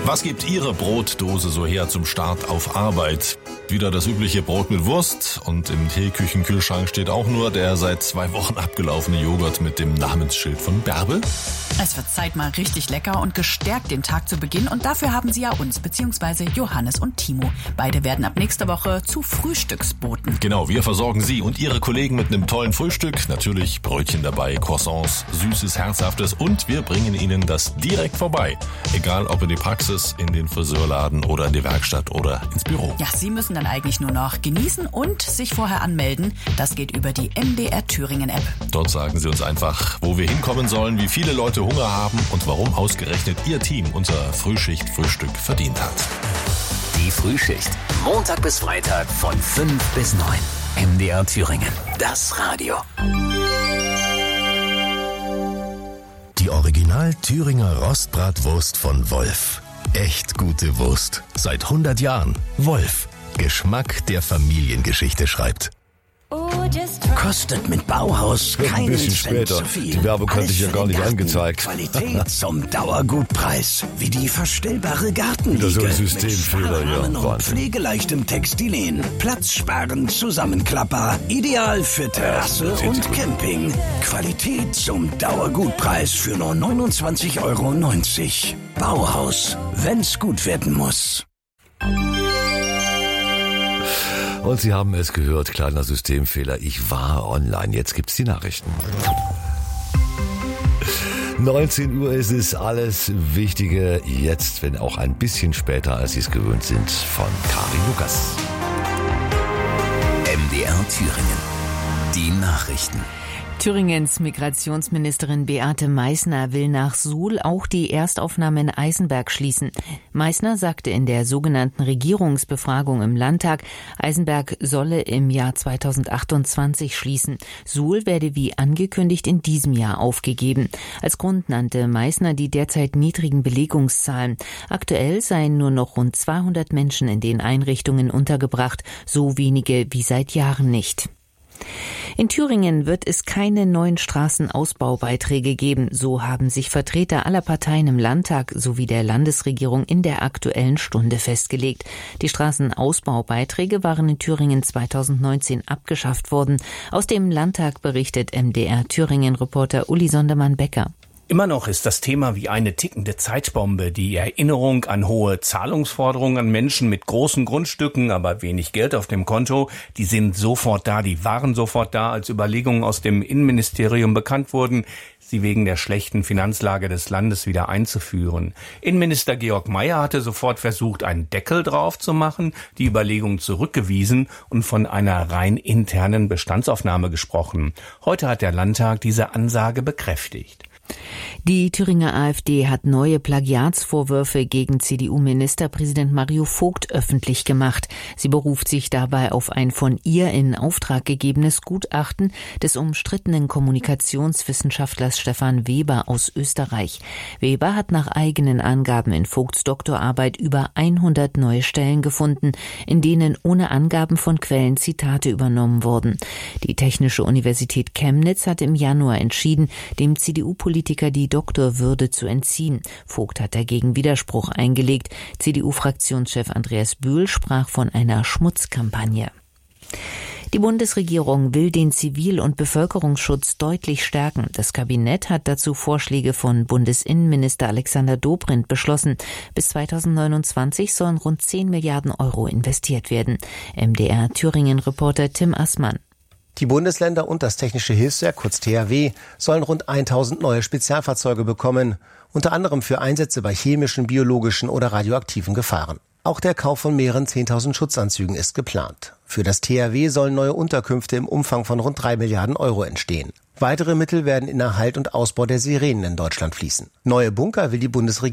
Was gibt Ihre Brotdose so her zum Start auf Arbeit? Wieder das übliche Brot mit Wurst und im Teeküchenkühlschrank steht auch nur der seit 2 Wochen abgelaufene Joghurt mit dem Namensschild von Bärbel? Es wird Zeit, mal richtig lecker und gestärkt den Tag zu beginnen. Und dafür haben Sie ja uns, beziehungsweise Johannes und Timo. Beide werden ab nächster Woche zu Frühstücksboten. Genau, wir versorgen Sie und Ihre Kollegen mit einem tollen Frühstück. Natürlich Brötchen dabei, Croissants, Süßes, Herzhaftes und wir bringen Ihnen das direkt vorbei. Egal ob in die Praxis, in den Friseurladen oder in die Werkstatt oder ins Büro. Ja, Sie müssen dann eigentlich nur noch genießen und sich vorher anmelden. Das geht über die MDR Thüringen App. Dort sagen Sie uns einfach, wo wir hinkommen sollen, wie viele Leute Hunger haben und warum ausgerechnet Ihr Team unser Frühschicht-Frühstück verdient hat. Die Frühschicht. Montag bis Freitag von 5 bis 9. MDR Thüringen. Das Radio. Die Original Thüringer Rostbratwurst von Wolf. Echt gute Wurst. Seit 100 Jahren. Wolf. Geschmack, der Familiengeschichte schreibt. Kostet mit Bauhaus keinen ein bisschen Cent später. zu viel. Die Werbung hatte ich ja gar nicht angezeigt. Qualität zum Dauergutpreis. Wie die verstellbare Gartenliege. Wieder so ein Systemfehler, mit Sparrahmen ja, und Wahnsinn. pflegeleichtem Textilien. Platzsparend, Zusammenklapper. Ideal für Terrasse und Camping. Qualität zum Dauergutpreis für nur 29,90 €. Bauhaus. Wenn's gut werden muss. Und Sie haben es gehört, kleiner Systemfehler. Ich war online. Jetzt gibt's die Nachrichten. 19 Uhr ist es, alles Wichtige jetzt, wenn auch ein bisschen später, als Sie es gewöhnt sind, von Karin Lukas. MDR Thüringen. Die Nachrichten. Thüringens Migrationsministerin Beate Meißner will nach Suhl auch die Erstaufnahme in Eisenberg schließen. Meißner sagte in der sogenannten Regierungsbefragung im Landtag, Eisenberg solle im Jahr 2028 schließen. Suhl werde wie angekündigt in diesem Jahr aufgegeben. Als Grund nannte Meißner die derzeit niedrigen Belegungszahlen. Aktuell seien nur noch rund 200 Menschen in den Einrichtungen untergebracht, so wenige wie seit Jahren nicht. In Thüringen wird es keine neuen Straßenausbaubeiträge geben, so haben sich Vertreter aller Parteien im Landtag sowie der Landesregierung in der Aktuellen Stunde festgelegt. Die Straßenausbaubeiträge waren in Thüringen 2019 abgeschafft worden. Aus dem Landtag berichtet MDR Thüringen-Reporter Uli Sondermann-Becker. Immer noch ist das Thema wie eine tickende Zeitbombe. Die Erinnerung an hohe Zahlungsforderungen an Menschen mit großen Grundstücken, aber wenig Geld auf dem Konto, die sind sofort da, die waren sofort da, als Überlegungen aus dem Innenministerium bekannt wurden, sie wegen der schlechten Finanzlage des Landes wieder einzuführen. Innenminister Georg Mayer hatte sofort versucht, einen Deckel drauf zu machen, die Überlegung zurückgewiesen und von einer rein internen Bestandsaufnahme gesprochen. Heute hat der Landtag diese Ansage bekräftigt. Die Thüringer AfD hat neue Plagiatsvorwürfe gegen CDU-Ministerpräsident Mario Vogt öffentlich gemacht. Sie beruft sich dabei auf ein von ihr in Auftrag gegebenes Gutachten des umstrittenen Kommunikationswissenschaftlers Stefan Weber aus Österreich. Weber hat nach eigenen Angaben in Vogts Doktorarbeit über 100 neue Stellen gefunden, in denen ohne Angaben von Quellen Zitate übernommen wurden. Die Technische Universität Chemnitz hat im Januar entschieden, dem CDU-Politiker die Doktorwürde zu entziehen. Vogt hat dagegen Widerspruch eingelegt. CDU-Fraktionschef Andreas Bühl sprach von einer Schmutzkampagne. Die Bundesregierung will den Zivil- und Bevölkerungsschutz deutlich stärken. Das Kabinett hat dazu Vorschläge von Bundesinnenminister Alexander Dobrindt beschlossen. Bis 2029 sollen rund 10 Milliarden € investiert werden. MDR Thüringen-Reporter Tim Assmann. Die Bundesländer und das Technische Hilfswerk, kurz THW, sollen rund 1000 neue Spezialfahrzeuge bekommen, unter anderem für Einsätze bei chemischen, biologischen oder radioaktiven Gefahren. Auch der Kauf von mehreren 10.000 Schutzanzügen ist geplant. Für das THW sollen neue Unterkünfte im Umfang von rund 3 Milliarden € entstehen. Weitere Mittel werden in Erhalt und Ausbau der Sirenen in Deutschland fließen. Neue Bunker will die Bundesregierung